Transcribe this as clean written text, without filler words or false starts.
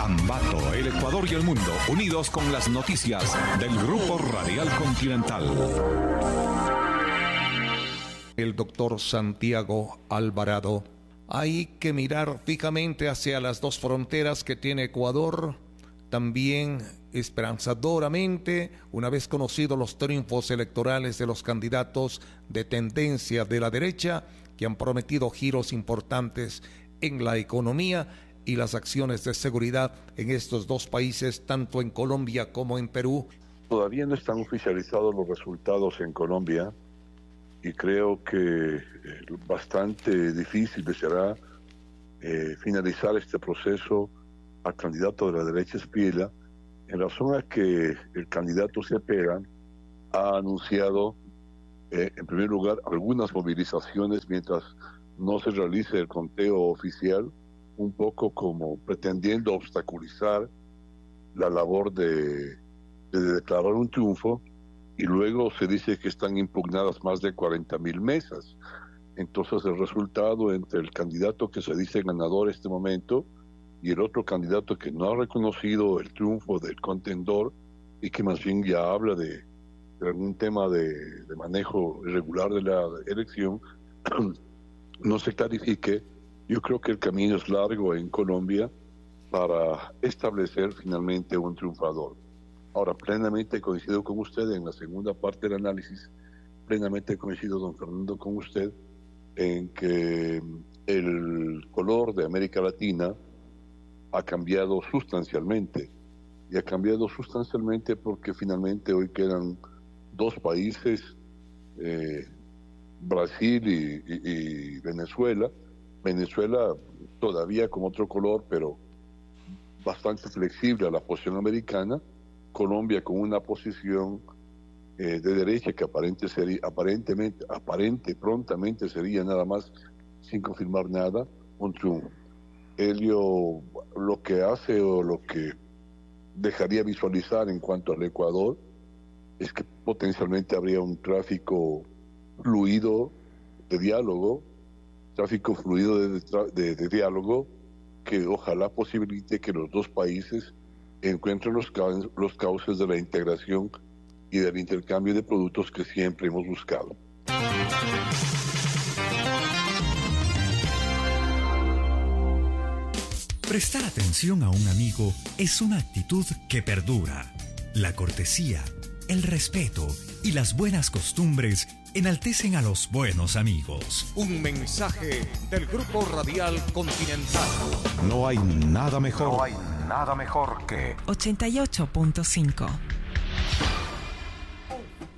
Ambato, el Ecuador y el mundo, unidos con las noticias del Grupo Radial Continental. El doctor Santiago Alvarado. Hay que mirar fijamente hacia las dos fronteras que tiene Ecuador. También esperanzadoramente, una vez conocidos los triunfos electorales de los candidatos de tendencia de la derecha, que han prometido giros importantes en la economía y las acciones de seguridad en estos dos países, tanto en Colombia como en Perú. Todavía no están oficializados los resultados en Colombia y creo que bastante difícil será finalizar este proceso al candidato de la derecha Spila, en razón a que el candidato Cepeda ha anunciado en primer lugar algunas movilizaciones mientras no se realice el conteo oficial, un poco como pretendiendo obstaculizar la labor de declarar un triunfo, y luego se dice que están impugnadas más de 40.000 mesas. Entonces el resultado entre el candidato que se dice ganador en este momento y el otro candidato que no ha reconocido el triunfo del contendor y que más bien ya habla de algún tema de manejo irregular de la elección, no se clarifique. Yo creo que el camino es largo en Colombia para establecer finalmente un triunfador. Ahora, plenamente coincido con usted en la segunda parte del análisis, plenamente coincido, don Fernando, con usted en que el color de América Latina ha cambiado sustancialmente, y ha cambiado sustancialmente porque finalmente hoy quedan dos países, Brasil y Venezuela. Venezuela todavía con otro color, pero bastante flexible a la posición americana. Colombia con una posición de derecha que aparente prontamente sería nada más, sin confirmar nada, un triunfo. Ello lo que hace o lo que dejaría visualizar en cuanto al Ecuador es que potencialmente habría un tráfico fluido de diálogo, de diálogo que ojalá posibilite que los dos países encuentren los cauces de la integración y del intercambio de productos que siempre hemos buscado. Prestar atención a un amigo es una actitud que perdura. La cortesía, el respeto y las buenas costumbres enaltecen a los buenos amigos. Un mensaje del Grupo Radial Continental. No hay nada mejor. No hay nada mejor que 88.5.